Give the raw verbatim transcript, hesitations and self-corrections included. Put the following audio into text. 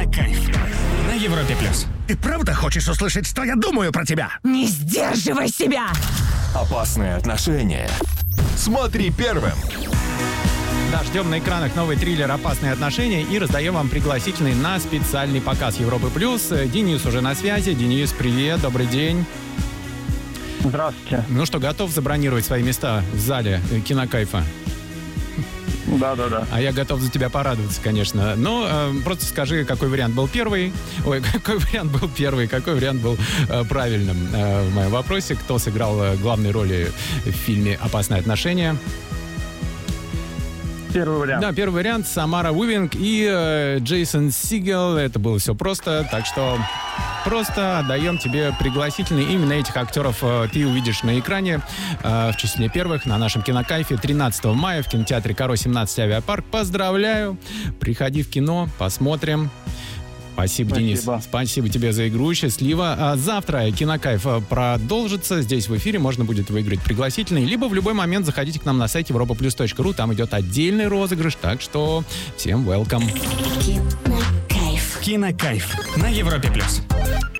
Кинокайф на Европе плюс. Ты правда хочешь услышать, что я думаю про тебя? Не сдерживай себя! Опасные отношения. Смотри первым. Да, ждем на экранах новый триллер «Опасные отношения» и раздаем вам пригласительный на специальный показ Европы плюс. Денис уже на связи. Денис, привет, добрый день. Здравствуйте. Ну что, готов забронировать свои места в зале Кинокайфа? Да, да, да. А я готов за тебя порадоваться, конечно. Но э, просто скажи, какой вариант был первый. Ой, какой вариант был первый, какой вариант был э, правильным э, в моем вопросе. Кто сыграл э, главные роли в фильме «Опасные отношения»? Первый вариант. Да, первый вариант. Самара Уивинг и э, Джейсон Сигел. Это было все просто, так что просто отдаем тебе пригласительный. Именно этих актеров э, ты увидишь на экране э, в числе первых на нашем Кинокайфе тринадцатого мая в кинотеатре Каро семнадцать Авиапарк. Поздравляю! Приходи в кино, посмотрим. Спасибо, Спасибо. Денис. Спасибо тебе за игру. Счастливо. А завтра Кинокайф продолжится. Здесь в эфире можно будет выиграть пригласительный. Либо в любой момент заходите к нам на сайте европа плюс точка ру. Там идет отдельный розыгрыш. Так что всем welcome. Кинокайф на Европе плюс.